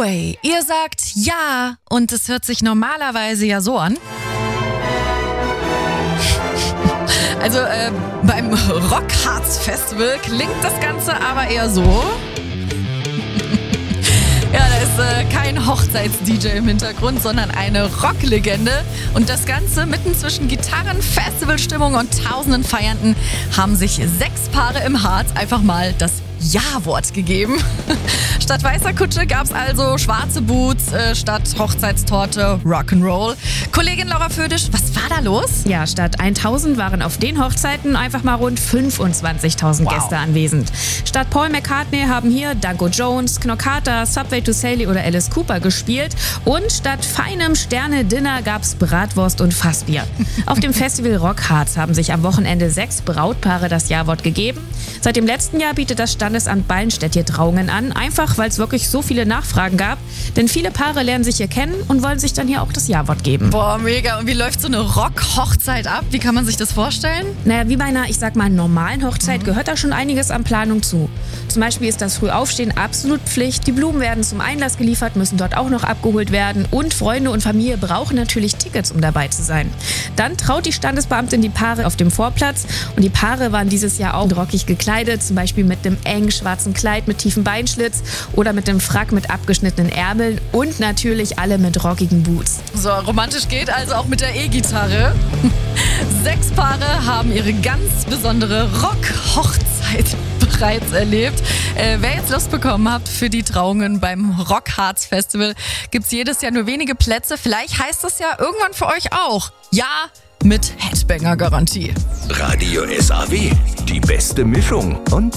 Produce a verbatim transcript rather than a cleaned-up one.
Anyway, ihr sagt ja und es hört sich normalerweise ja so an. Also äh, beim Rockharz Festival klingt das Ganze aber eher so. Ja, da ist äh, kein Hochzeits-D J im Hintergrund, sondern eine Rocklegende. Und das Ganze mitten zwischen Gitarren, Festivalstimmung und tausenden Feiernden haben sich sechs Paare im Harz einfach mal das Ja-Wort gegeben. Statt weißer Kutsche gab's also schwarze Boots, äh, statt Hochzeitstorte Rock'n'Roll. Kollegin Laura Födisch, was war da los? Ja, statt tausend waren auf den Hochzeiten einfach mal rund fünfundzwanzigtausend Wow. Gäste anwesend. Statt Paul McCartney haben hier Danko Jones, Knockator, Subway to Sally oder Alice Cooper gespielt. Und statt feinem Sterne-Dinner gab's Bratwurst und Fassbier. Auf dem Festival Rockharz haben sich am Wochenende sechs Brautpaare das Ja-Wort gegeben. Seit dem letzten Jahr bietet das Standesamt Ballenstedt hier Trauungen an, einfach weil es wirklich so viele Nachfragen gab. Denn viele Paare lernen sich hier kennen und wollen sich dann hier auch das Ja-Wort geben. Boah, mega. Und wie läuft so eine Rock-Hochzeit ab? Wie kann man sich das vorstellen? Naja, wie bei einer, ich sag mal, normalen Hochzeit Mhm. gehört da schon einiges an Planung zu. Zum Beispiel ist das Frühaufstehen absolut Pflicht. Die Blumen werden zum Einlass geliefert, müssen dort auch noch abgeholt werden. Und Freunde und Familie brauchen natürlich Tickets, um dabei zu sein. Dann traut die Standesbeamtin die Paare auf dem Vorplatz. Und die Paare waren dieses Jahr auch rockig gekleidet. Zum Beispiel mit einem engen schwarzen Kleid mit tiefem Beinschlitz oder mit einem Frack mit abgeschnittenen Ärmeln. Und natürlich alle mit rockigen Boots. So, romantisch geht also auch mit der E-Gitarre. Sechs Paare haben ihre ganz besondere Rock-Hochzeit bereits erlebt. Äh, wer jetzt Lust bekommen hat für die Trauungen beim Rockharz Festival, gibt's jedes Jahr nur wenige Plätze. Vielleicht heißt das ja irgendwann für euch auch. Ja, mit Headbanger-Garantie. Radio S A W, die beste Mischung und